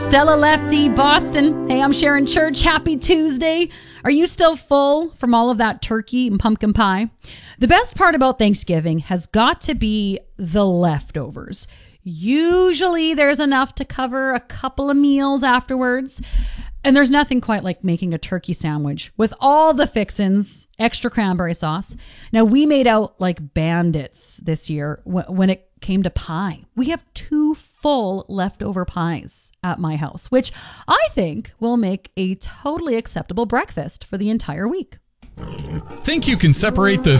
Stella Lefty, Boston. Hey, I'm Sharon Church. Happy Tuesday. Are you still full from all of that turkey and pumpkin pie? The best part about Thanksgiving has got to be the leftovers. Usually there's enough to cover a couple of meals afterwards. And there's nothing quite like making a turkey sandwich with all the fixins, extra cranberry sauce. Now, we made out like bandits this year when it came to pie. We have 2 full leftover pies at my house, which I think will make a totally acceptable breakfast for the entire week. Think you can separate the